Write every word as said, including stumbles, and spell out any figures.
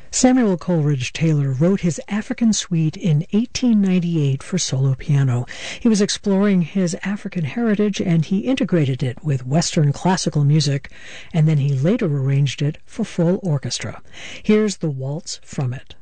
Samuel Coleridge Taylor wrote his African Suite in eighteen ninety-eight for solo piano. He was exploring his African heritage and he integrated it with Western classical music, and then he later arranged it for full orchestra. Here's the waltz from it.